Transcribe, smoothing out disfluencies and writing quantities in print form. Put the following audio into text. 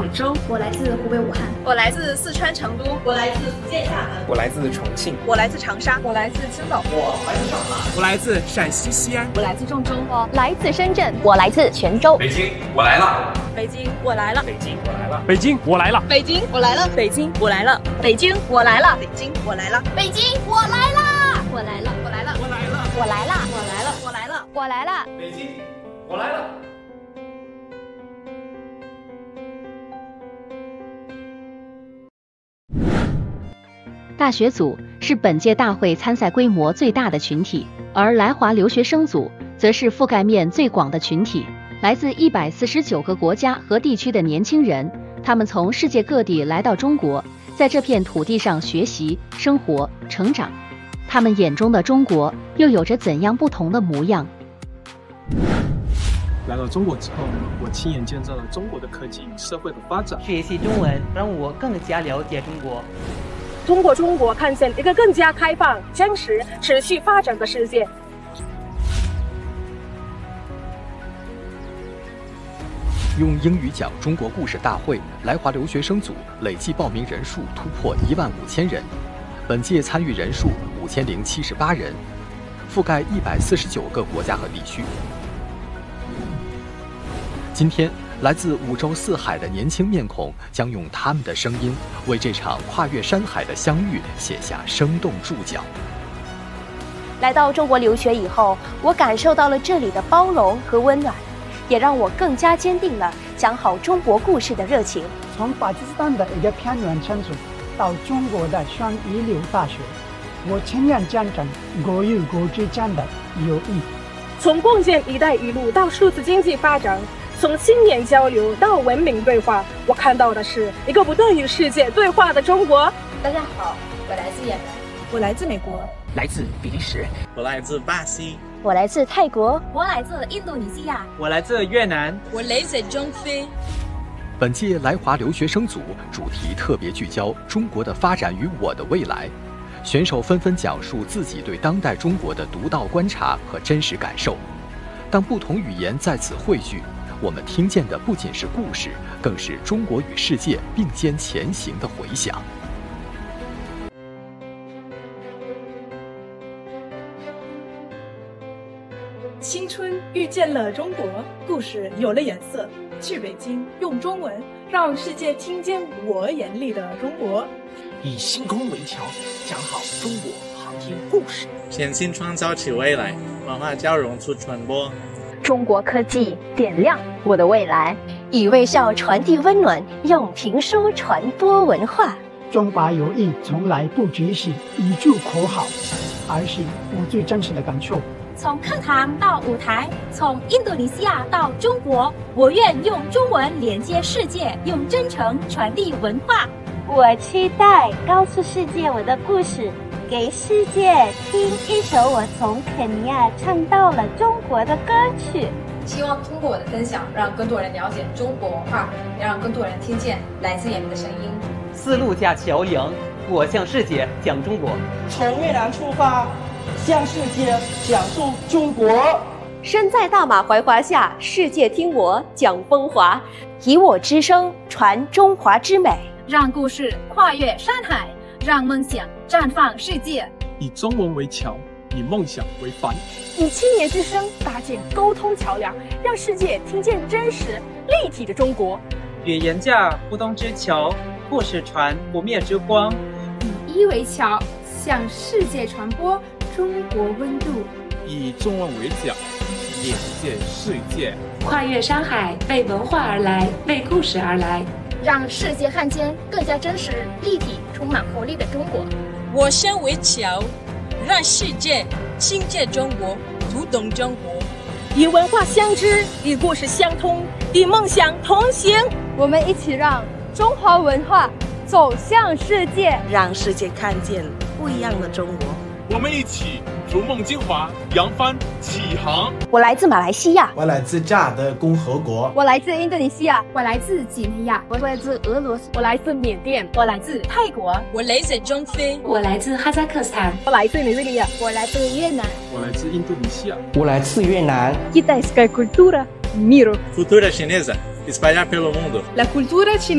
州， 我来自湖北武汉， 我来自四川成都， 我来自福建厦门， 我来自重庆， 我来自长沙， 我来自青岛， 我来自上海， 我来自陕西西安， 我来自郑州， 我来自深圳，我来自泉州。 北京，我来了。 北京，我来了。 北京，我来了。 北京，我来了。 北京，我来了。北京，我来了。 北京，我来了。 北京，我来了。 北京，我来了。 我来了， 我来了， 我来了， 我来了， 我来了，我来了， 我来了。 北京，我来了。 大学组是本届大会参赛规模最大的群体，而来华留学生组则是覆盖面最广的群体，来自149个国家和地区的年轻人，他们从世界各地来到中国，在这片土地上学习、生活、成长。他们眼中的中国又有着怎样不同的模样？ 来到中国之后，我亲眼见证了中国的科技与社会的发展。 学习中文让我更加了解中国。 通过中国看见一个更加开放、真实、持续发展的世界。 用英语讲中国故事大会来华留学生组累计报名人数突破15000人，本届参与人数5078人，覆盖149个国家和地区。今天，来自5洲4海的年轻面孔将用他们的声音，为这场跨越山海的相遇写下生动注脚。 来到中国留学以后，我感受到了这里的包容和温暖，也让我更加坚定了讲好中国故事的热情。 从巴基斯坦的一个偏远村子到中国的双一流大学，我亲眼见证国与国之间的友谊。 从共建“一带一路”到数字经济发展，从青年交流到文明对话，我看到的是一个不断与世界对话的中国。 大家好，我来自也门， 我来自美国， 来自比利时， 我来自巴西， 我来自泰国， 我来自印度尼西亚， 我来自越南， 我来自中非。 本届来华留学生组主题特别聚焦中国的发展与我的未来，选手纷纷讲述自己对当代中国的独到观察和真实感受。当不同语言在此汇聚，我们听见的不仅是故事，更是中国与世界并肩前行的回响。 青春遇见了中国，故事有了颜色。去北京，用中文让世界听见我眼里的中国。 以星空为桥，讲好中国航天故事。 全新创造起未来，文化交融促传播。 中国科技点亮我的未来，以微笑传递温暖，用评书传播文化。 中华友谊从来不只是一句口号，而是我最真实的感受。 从课堂到舞台，从印度尼西亚到中国，我愿用中文连接世界，用真诚传递文化。 我期待告诉世界我的故事，给世界听一首我从肯尼亚唱到了中国的歌曲。 希望通过我的分享，让更多人了解中国文化，也让更多人听见来自也门的声音。 丝路架桥梁，我向世界讲中国。 从越南出发，向世界讲述中国。 身在大马怀华夏，世界听我讲风华，以我之声传中华之美， 让故事跨越山海，让梦想绽放世界。 以中文为桥，以梦想为帆， 以青年之声搭建沟通桥梁，让世界听见真实立体的中国。 语言架互动之桥，故事传不灭之光。 以一为桥，向世界传播中国温度。 以中文为桨，眼见世界。 跨越山海，为文化而来，为故事而来， 让世界看见更加真实、立体、充满活力的中国。 我身为桥，让世界亲见中国，读懂中国。 以文化相知，与故事相通，与梦想同行。 我们一起让中华文化走向世界， 让世界看见不一样的中国。 我们一起逐梦金华，扬帆起航。 我来自马来西亚， 我来自加尔的共和国， 我来自印度尼西亚， 我来自几内亚， 我来自俄罗斯， 我来自缅甸， 我来自泰国，我来自中非， 我来自哈萨克斯坦， 我来自尼日利亚， 我来自越南， 我来自印度尼西亚， 我来自越南。 Kitaiská cultura, miro. Cultura chinesa, espalhar pelo mundo. La cultura chinesa